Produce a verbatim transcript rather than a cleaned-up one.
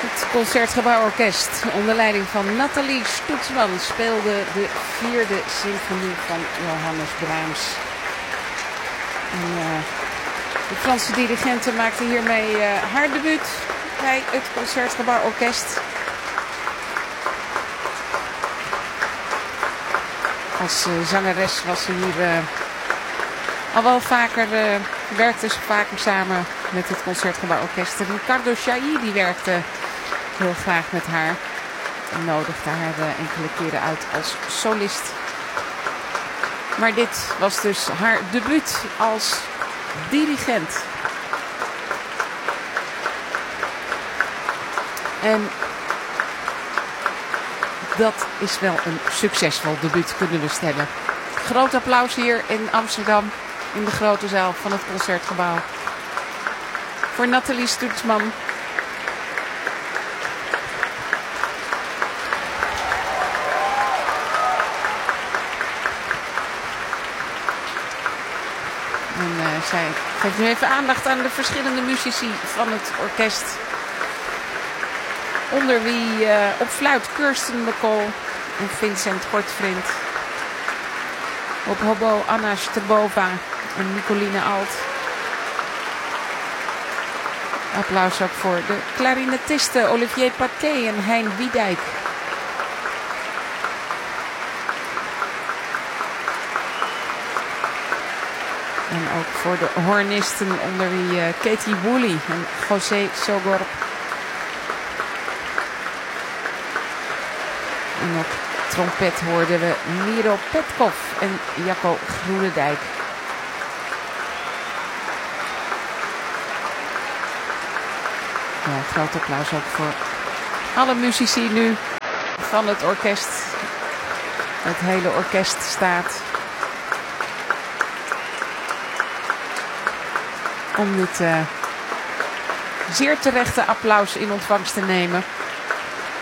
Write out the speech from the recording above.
Het Concertgebouworkest onder leiding van Nathalie Stoetsman speelde de vierde symfonie van Johannes Brahms. En, uh, de Franse dirigente maakte hiermee uh, haar debuut bij het Concertgebouworkest. Als uh, zangeres was ze hier uh, al wel vaker, uh, werkte ze vaker samen met het Concertgebouworkest. Ricardo Chailly die werkte heel graag met haar en nodigde haar uh, enkele keren uit als solist. Maar dit was dus haar debuut als dirigent. En dat is wel een succesvol debuut, kunnen we stellen. Groot applaus hier in Amsterdam, in de grote zaal van het Concertgebouw. Voor Nathalie Stoetsman. En uh, zij geeft nu even aandacht aan de verschillende muzici van het orkest. Onder wie uh, op fluit Kirsten McCall en Vincent Kortvriend. Op hobo Anna Strebova en Nicoline Alt. Applaus ook voor de klarinetisten Olivier Paquet en Hein Wiedijk. En ook voor de hornisten onder wie uh, Katie Woolley en José Sogorb. En op trompet hoorden we Miro Petkov en Jacco Groenendijk. Ja, groot applaus ook voor alle muzici nu van het orkest. Het hele orkest staat om dit uh, zeer terechte applaus in ontvangst te nemen.